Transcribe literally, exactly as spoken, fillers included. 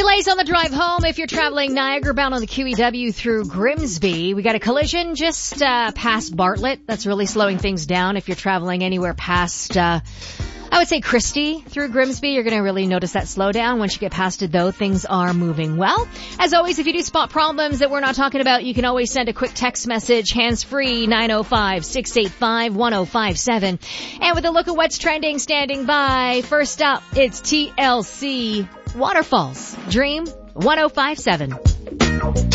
Delays on the drive home if you're traveling Niagara bound on the Q E W through Grimsby. We got a collision just uh past Bartlett. That's really slowing things down. If you're traveling anywhere past, uh I would say Christie through Grimsby, you're going to really notice that slowdown. Once you get past it, though, things are moving well. As always, if you do spot problems that we're not talking about, you can always send a quick text message, hands-free, nine oh five, six eight five, one oh five seven. And with a look at what's trending, standing by, first up, it's T L C Waterfalls. Dream one oh five seven.